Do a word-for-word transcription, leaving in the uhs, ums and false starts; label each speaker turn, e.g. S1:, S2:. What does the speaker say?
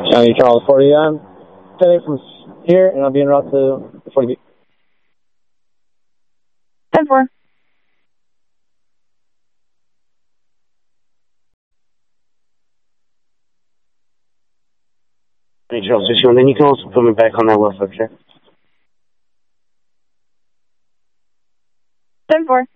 S1: County Charles forty, I'm heading from here, and I'll be en route to forty B.
S2: ten four.
S3: Hey, Charles fifty-one, then you can also put me back on that left, okay?
S2: ten four.